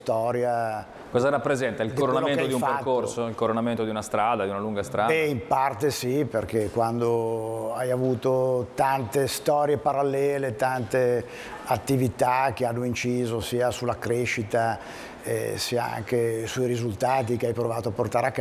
storia. Cosa rappresenta? Il coronamento di un fatto. percorso, il coronamento di una strada, di una lunga strada? Beh, in parte sì, perché quando hai avuto tante storie parallele, tante attività che hanno inciso sia sulla crescita sia anche sui risultati che hai provato a portare a casa,